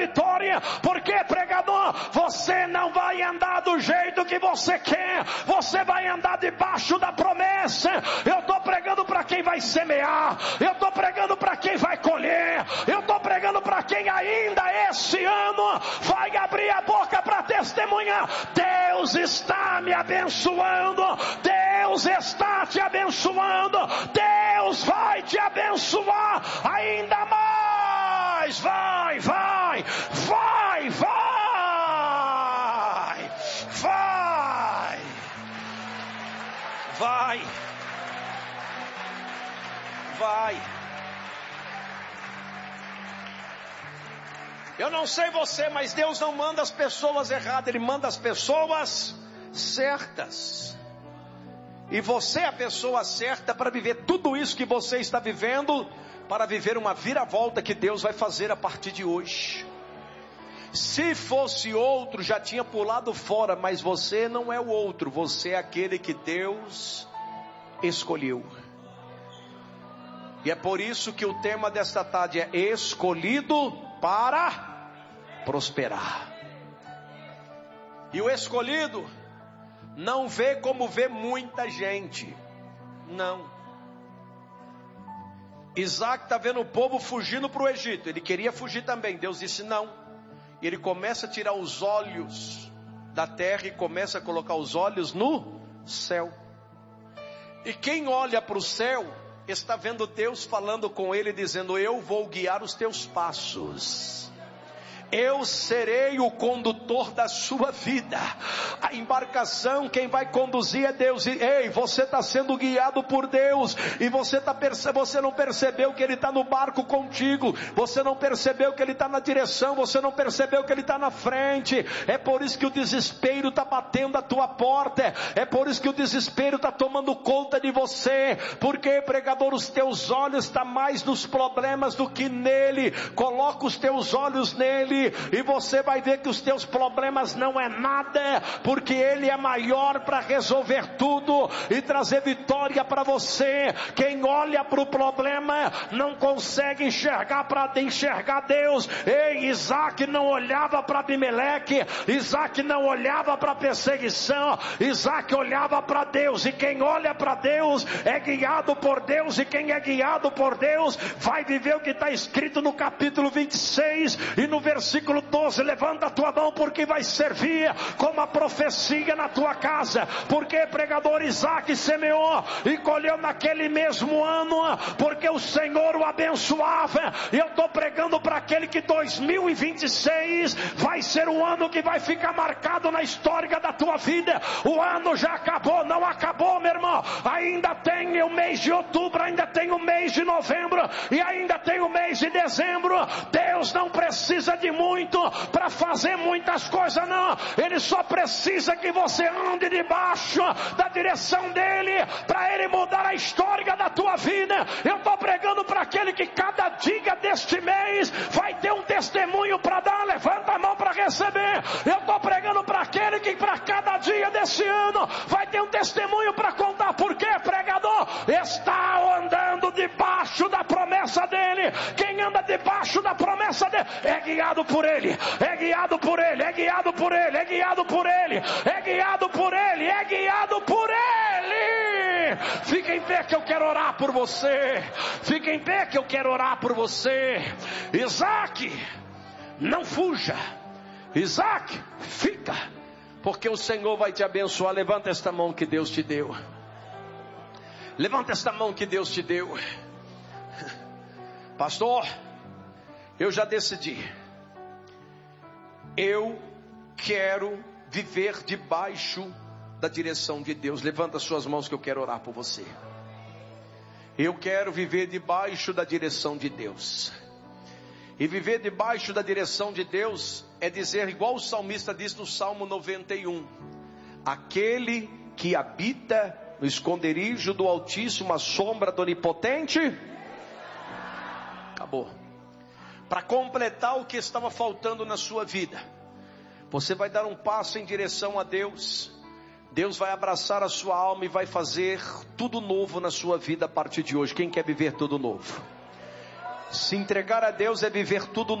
vitória. Porque, pregador, você não vai andar do jeito que você quer, você vai andar debaixo da promessa. Eu estou pregando para quem vai semear, eu estou pregando para quem vai colher, eu estou pregando para quem ainda esse ano vai abrir a boca para testemunhar. Deus está me abençoando, Deus está te abençoando, Deus vai te abençoar ainda mais. Vai, vai, vai, vai, vai, vai, vai. Eu não sei você, mas Deus não manda as pessoas erradas, Ele manda as pessoas certas. E você é a pessoa certa para viver tudo isso que você está vivendo, para viver uma viravolta que Deus vai fazer a partir de hoje. Se fosse outro, já tinha pulado fora, mas você não é o outro, você é aquele que Deus escolheu. E é por isso que o tema desta tarde é escolhido para prosperar. E o escolhido não vê como vê muita gente. Não. Isaac está vendo o povo fugindo para o Egito. Ele queria fugir também. Deus disse não. E ele começa a tirar os olhos da terra e começa a colocar os olhos no céu. E quem olha para o céu está vendo Deus falando com ele, dizendo: eu vou guiar os teus passos. Eu serei o condutor da sua vida. A embarcação, quem vai conduzir é Deus. E, ei, você está sendo guiado por Deus. E você não percebeu que Ele está no barco contigo. Você não percebeu que Ele está na direção. Você não percebeu que Ele está na frente. É por isso que o desespero está batendo a tua porta. É por isso que o desespero está tomando conta de você. Porque, pregador, os teus olhos estão mais nos problemas do que nele. Coloca os teus olhos nele. E você vai ver que os teus problemas não é nada, porque Ele é maior para resolver tudo e trazer vitória para você. Quem olha para o problema não consegue enxergar Deus. Ei, Isaac não olhava para Abimeleque, Isaac não olhava para a perseguição, Isaac olhava para Deus. E quem olha para Deus é guiado por Deus, e quem é guiado por Deus vai viver o que está escrito no capítulo 26 e no versículo 12, levanta a tua mão, porque vai servir como a profecia na tua casa. Porque, pregador, Isaac semeou e colheu naquele mesmo ano, porque o Senhor o abençoava. E eu estou pregando para aquele que 2026 vai ser um ano que vai ficar marcado na história da tua vida. O ano já acabou, não acabou, meu irmão. Ainda tem o mês de outubro, ainda tem o mês de novembro, e ainda tem o mês de dezembro. Deus não precisa de muito para fazer muitas coisas, não. Ele só precisa que você ande debaixo da direção dele, para ele mudar a história da tua vida. Eu estou pregando para aquele que cada dia deste mês vai ter um testemunho para dar. Levanta a mão para receber. Eu estou pregando para aquele que para cada dia desse ano vai ter um testemunho para contar. Por quê, pregador? Está andando debaixo da promessa dele. Quem anda debaixo da promessa dele é guiado por ele, é guiado por ele, é guiado por ele, é guiado por ele, é guiado por ele, é guiado por ele. Fica em pé que eu quero orar por você. Fica em pé que eu quero orar por você. Isaac, não fuja. Isaac, fica, porque o Senhor vai te abençoar. Levanta esta mão que Deus te deu. Levanta esta mão que Deus te deu. Pastor, eu já decidi. Eu quero viver debaixo da direção de Deus. Levanta suas mãos que eu quero orar por você. Eu quero viver debaixo da direção de Deus. E viver debaixo da direção de Deus é dizer, igual o salmista diz no Salmo 91: aquele que habita no esconderijo do Altíssimo, a sombra do Onipotente. Acabou. Para completar o que estava faltando na sua vida, você vai dar um passo em direção a Deus. Deus vai abraçar a sua alma e vai fazer tudo novo na sua vida a partir de hoje. Quem quer viver tudo novo? Se entregar a Deus é viver tudo novo.